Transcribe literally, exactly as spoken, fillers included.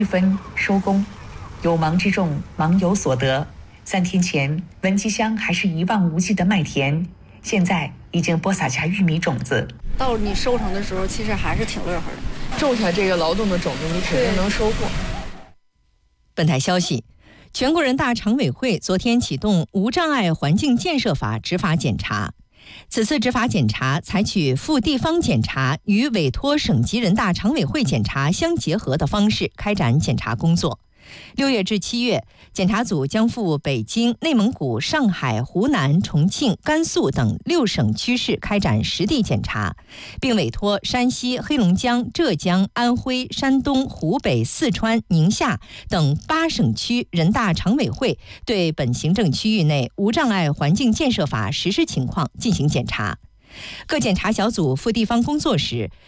分收工，有忙之众忙有所得。三天前，文集乡还是一望无际的麦田，现在已经播撒下玉米种子。 到你收成的时候，其实还是挺乐呵的。 种下这个劳动的种子，你肯定能收获。 本台消息，全国人大常委会昨天启动无障碍环境建设法执法检查。此次执法检查采取赴地方检查与委托省级人大常委会检查相结合的方式开展检查工作。六月至七月，检查组将赴北京、内蒙古、上海、湖南、重庆、甘肃等六省区市开展实地检查，并委托山西、黑龙江、浙江、安徽、山东、湖北、四川、宁夏等八省区人大常委会对本行政区域内无障碍环境建设法实施情况进行检查。各检查小组赴地方工作时，